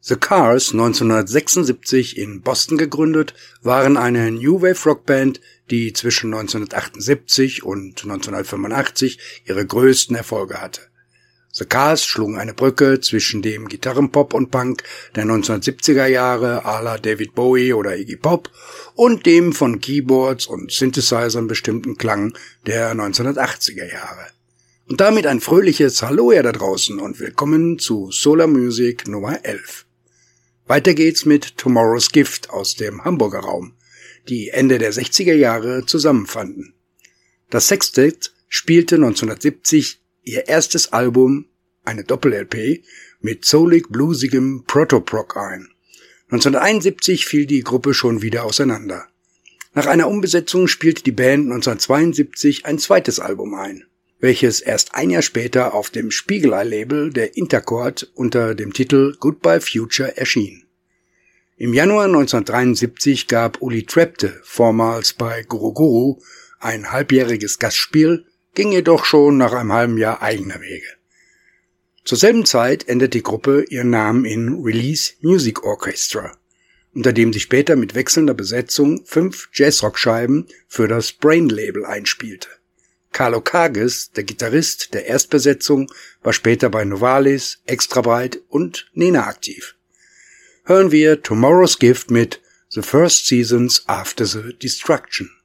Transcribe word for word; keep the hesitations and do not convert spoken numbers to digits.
The Cars, neunzehnhundertsechsundsiebzig in Boston gegründet, waren eine New Wave Rockband, die zwischen neunzehnhundertachtundsiebzig und neunzehnhundertfünfundachtzig ihre größten Erfolge hatte. The Cars schlugen eine Brücke zwischen dem Gitarrenpop und Punk der neunzehnhundertsiebziger Jahre à la David Bowie oder Iggy Pop und dem von Keyboards und Synthesizern bestimmten Klang der neunzehnhundertachtziger Jahre. Und damit ein fröhliches Hallo ihr da draußen und willkommen zu Solar Music Nummer elf. Weiter geht's mit Tomorrow's Gift aus dem Hamburger Raum, die Ende der sechziger Jahre zusammenfanden. Das Sextett spielte neunzehnhundertsiebzig ihr erstes Album, eine Doppel-L P, mit soulig-bluesigem Proto-Prog ein. neunzehnhunderteinundsiebzig fiel die Gruppe schon wieder auseinander. Nach einer Umbesetzung spielte die Band neunzehnhundertzweiundsiebzig ein zweites Album ein, welches erst ein Jahr später auf dem Spiegelei-Label der Intercord unter dem Titel Goodbye Future erschien. Im Januar neunzehnhundertdreiundsiebzig gab Uli Trepte, vormals bei Guru Guru, ein halbjähriges Gastspiel, ging jedoch schon nach einem halben Jahr eigener Wege. Zur selben Zeit änderte die Gruppe ihren Namen in Release Music Orchestra, unter dem sie später mit wechselnder Besetzung fünf Jazzrock-Scheiben für das Brain-Label einspielte. Carlo Kages, der Gitarrist der Erstbesetzung, war später bei Novalis, Extrabreit und Nena aktiv. Hören wir Tomorrow's Gift mit The First Seasons After the Destruction.